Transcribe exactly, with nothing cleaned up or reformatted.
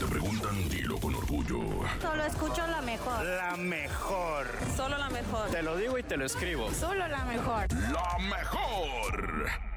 te preguntan, dilo con orgullo. Solo escucho la mejor. La mejor. Solo la mejor. Te lo digo y te lo escribo. Solo la mejor. La mejor.